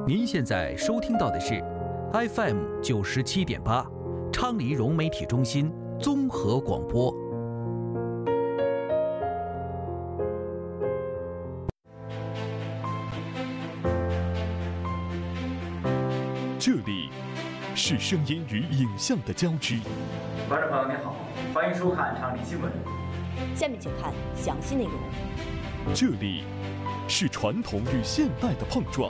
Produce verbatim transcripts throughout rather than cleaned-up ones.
您现在收听到的是 F M 九十七点八，昌黎融媒体中心综合广播。 这里是声音与影像的交织。 观众朋友您好，欢迎收看昌黎新闻。 下面请看详细内容。 这里是传统与现代的碰撞。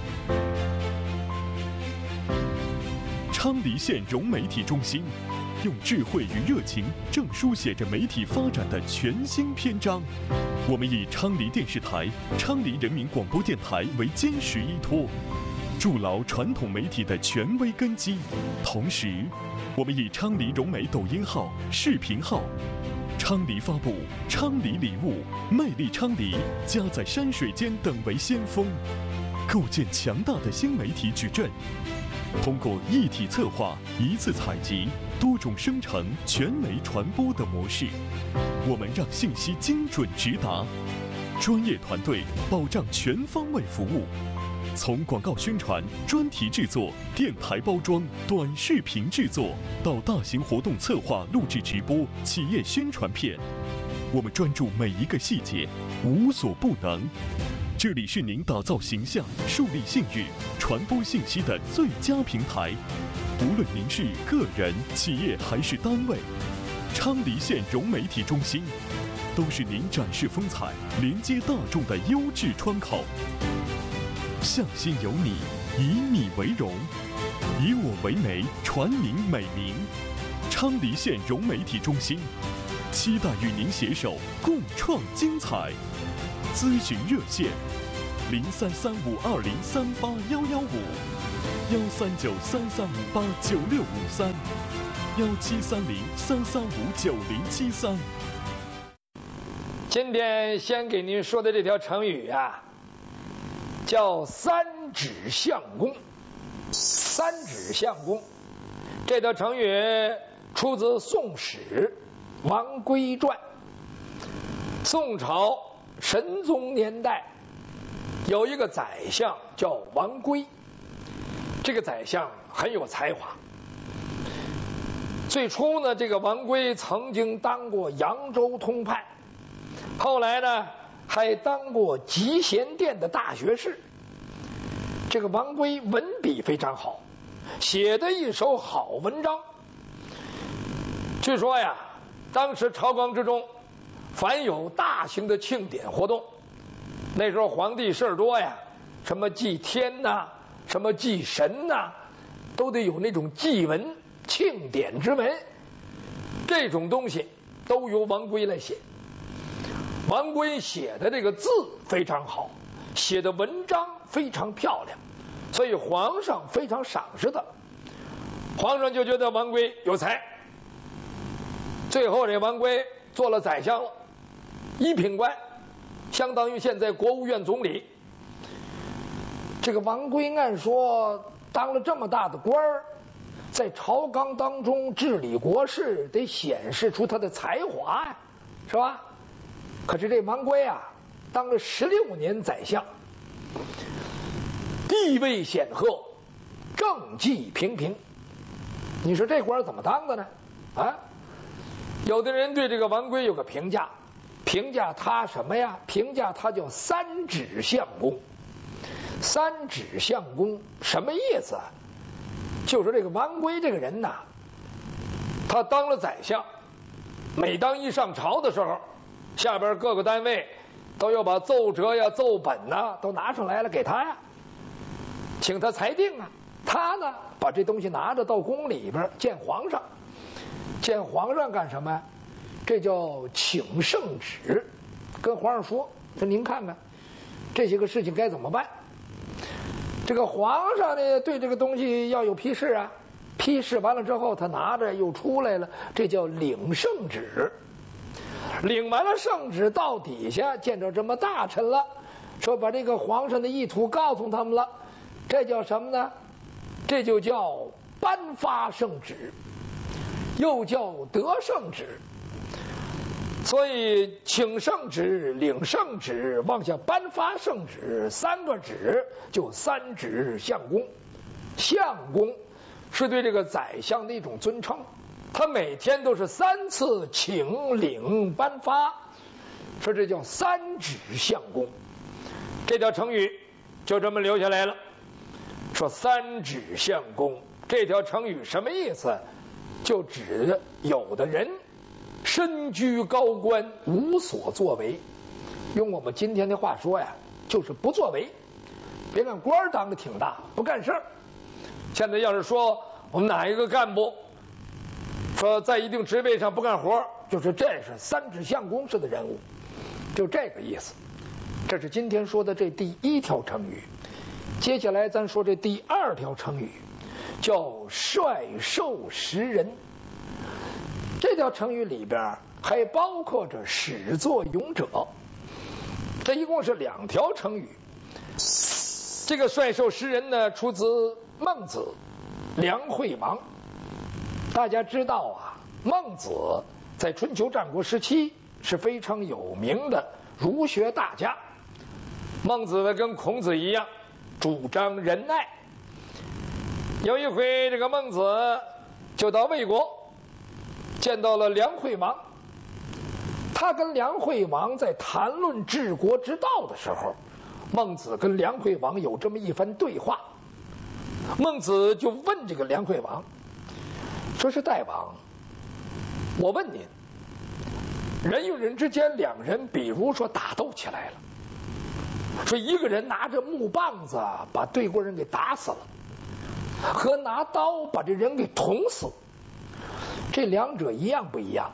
昌黎县融媒体中心用智慧与热情，正书写着媒体发展的全新篇章。我们以昌黎电视台、昌黎人民广播电台为坚实依托，筑牢传统媒体的权威根基。同时，我们以昌黎融媒抖音号、视频号、昌黎发布、昌黎礼物、魅力昌黎、家在山水间等为先锋，构建强大的新媒体矩阵。通过一体策划、一次采集、多种生成、全媒传播的模式，我们让信息精准直达，专业团队保障全方位服务。从广告宣传、专题制作、电台包装、短视频制作，到大型活动策划、录制直播、企业宣传片，我们专注每一个细节，无所不能。这里是您打造形象、树立信誉、传播信息的最佳平台。无论您是个人、企业还是单位，昌黎县融媒体中心都是您展示风采、连接大众的优质窗口。向心有你，以你为荣，以我为媒，传您美名。昌黎县融媒体中心，期待与您携手共创精彩。咨询热线：零三三五二零三八幺幺五，幺三九三三五八九六五三，幺七三零三三五九零七三。 今天先给您说的这条成语啊，叫三指相公。三指相公这条成语出自《宋史·王圭传》。宋朝神宗年代有一个宰相叫王圭，这个宰相很有才华。最初呢，这个王圭曾经当过扬州通判，后来呢还当过集贤殿的大学士。这个王圭文笔非常好，写的一手好文章。据说呀，当时朝纲之中凡有大型的庆典活动，那时候皇帝事儿多呀，什么祭天呐、啊，什么祭神呐、啊，都得有那种祭文、庆典之文，这种东西都由王圭来写。王圭写的这个字非常好，写的文章非常漂亮，所以皇上非常赏识他。皇上就觉得王圭有才，最后这王圭做了宰相了，一品官，相当于现在国务院总理。这个王圭按说当了这么大的官儿，在朝纲当中治理国事得显示出他的才华呀，是吧？可是这王圭啊，当了十六年宰相，地位显赫，政绩平平。你说这官怎么当的呢？啊，有的人对这个王圭有个评价，评价他什么呀？评价他叫三指相公。三指相公什么意思啊？就是这个王圭这个人呐，他当了宰相，每当一上朝的时候，下边各个单位都要把奏折呀、奏本呐都拿上来了给他呀，请他裁定啊。他呢，把这东西拿着到宫里边见皇上。见皇上干什么呀？这叫请圣旨，跟皇上说说您看看这些个事情该怎么办。这个皇上呢，对这个东西要有批示啊，批示完了之后他拿着又出来了，这叫领圣旨。领完了圣旨到底下见着这么大臣了，说把这个皇上的意图告诉他们了，这叫什么呢？这就叫颁发圣旨，又叫得圣旨。 所以请圣旨、领圣旨、往下颁发圣旨，三个旨就三旨相公。相公是对这个宰相的一种尊称，他每天都是三次请领颁发，说这叫三旨相公。这条成语就这么留下来了。说三旨相公这条成语什么意思？就指有的人身居高官，无所作为。用我们今天的话说呀，就是不作为。别看官当的挺大，不干事儿。现在要是说我们哪一个干部说在一定职位上不干活，就是这是三旨相公式的人物，就这个意思。这是今天说的这第一条成语。接下来咱说这第二条成语，叫率兽食人。这条成语里边还包括着始作俑者，这一共是两条成语。这个率兽食人呢，出自孟子《梁惠王》。大家知道啊，孟子在春秋战国时期是非常有名的儒学大家。孟子呢跟孔子一样，主张仁爱。有一回，这个孟子就到魏国，见到了梁惠王。他跟梁惠王在谈论治国之道的时候，孟子跟梁惠王有这么一番对话。孟子就问这个梁惠王，说是大王，我问您，人与人之间，两人比如说打斗起来了，说一个人拿着木棒子把对过人给打死了，和拿刀把这人给捅死，这两者一样不一样？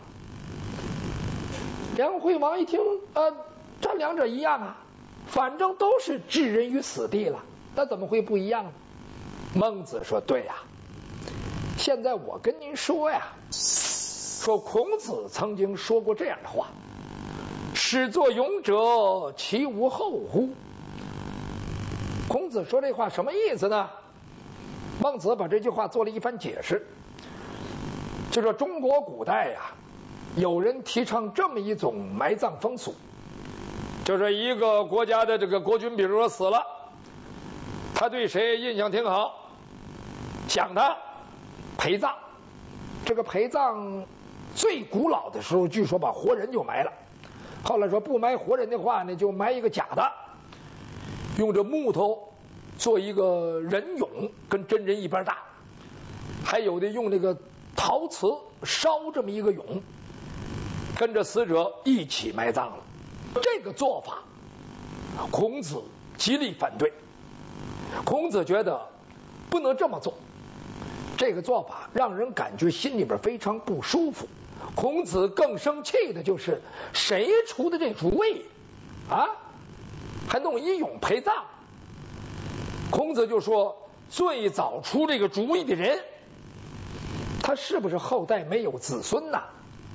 梁惠王一听，呃，这两者一样啊，反正都是置人于死地了，那怎么会不一样呢？孟子说：对呀，现在我跟您说呀，说孔子曾经说过这样的话：始作俑者，其无后乎？孔子说这话什么意思呢？孟子把这句话做了一番解释，就说中国古代呀，有人提倡这么一种埋葬风俗，就是一个国家的这个国君，比如说死了，他对谁印象挺好，想他陪葬。这个陪葬最古老的时候，据说把活人就埋了，后来说不埋活人的话呢，就埋一个假的，用这木头做一个人俑，跟真人一般大，还有的用这个陶瓷烧这么一个俑，跟着死者一起埋葬了。这个做法孔子极力反对，孔子觉得不能这么做，这个做法让人感觉心里边非常不舒服。孔子更生气的就是谁出的这主意啊，还弄一俑陪葬。孔子就说，最早出这个主意的人，他是不是后代没有子孙呐？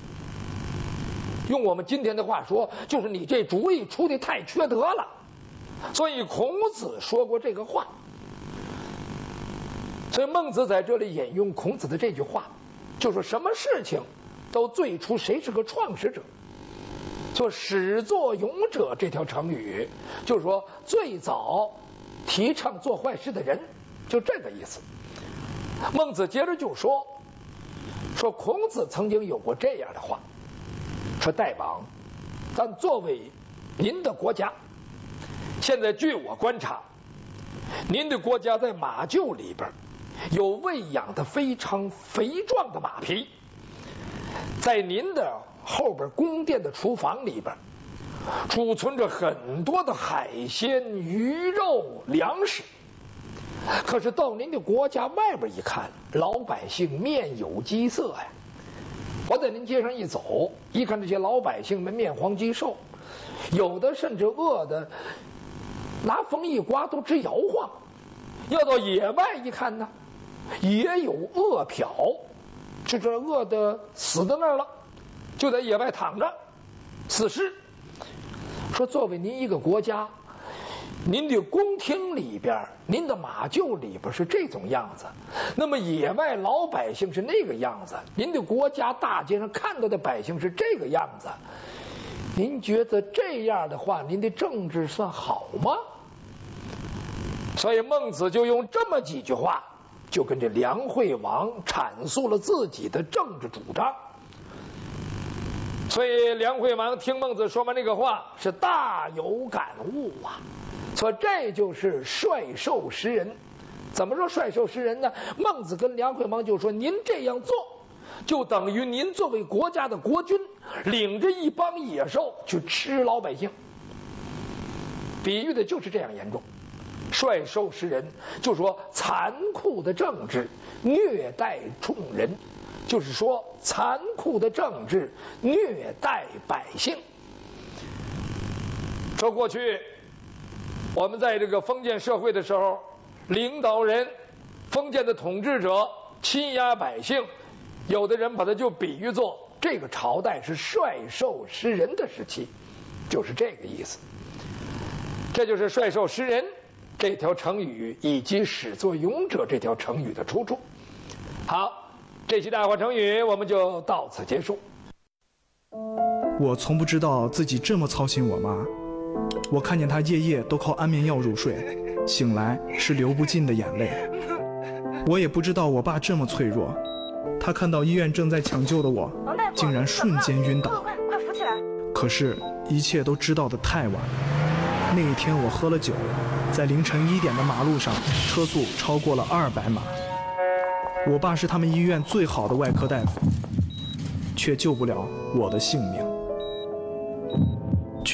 用我们今天的话说，就是你这主意出的太缺德了。所以孔子说过这个话。所以孟子在这里引用孔子的这句话，就说什么事情都最初谁是个创始者。说始作俑者这条成语，就是说最早提倡做坏事的人，就这个意思。孟子接着就说，说孔子曾经有过这样的话，说大王，但作为您的国家，现在据我观察，您的国家在马厩里边有喂养的非常肥壮的马匹，在您的后边宫殿的厨房里边储存着很多的海鲜、鱼肉、粮食。可是到您的国家外边一看，老百姓面有饥色呀。我在您街上一走，一看这些老百姓们面黄肌瘦，有的甚至饿的拿风一刮都直摇晃。要到野外一看呢，也有饿殍，这这饿的死在那儿了，就在野外躺着死尸。说作为您一个国家，您的宫廷里边，您的马厩里边是这种样子，那么野外老百姓是那个样子，您的国家大街上看到的百姓是这个样子， 您觉得这样的话，您的政治算好吗？所以孟子就用这么几句话，就跟这梁惠王阐述了自己的政治主张。所以梁惠王听孟子说完这个话，是大有感悟啊。说这就是率兽识人。怎么说率兽识人呢？孟子跟梁惠王就说：您这样做，就等于您作为国家的国君，领着一帮野兽去吃老百姓。比喻的就是这样严重。率兽识人，就说残酷的政治虐待众人，就是说残酷的政治虐待百姓。说过去我们在这个封建社会的时候，领导人、封建的统治者欺压百姓，有的人把它就比喻作这个朝代是率兽识人的时期，就是这个意思。这就是率兽识人这条成语以及始作俑者这条成语的出处。好，这期大话成语我们就到此结束。 我从不知道自己这么操心我妈，我看见她夜夜都靠安眠药入睡，醒来是流不尽的眼泪。我也不知道我爸这么脆弱，他看到医院正在抢救的我，竟然瞬间晕倒。 快快扶起来！ 可是，一切都知道得太晚。那一天我喝了酒，在凌晨一点的马路上，车速超过了二百码。我爸是他们医院最好的外科大夫，却救不了我的性命。